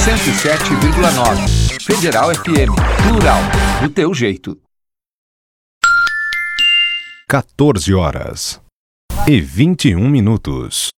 107,9. Federal FM, plural, do teu jeito. 14 horas e 21 minutos.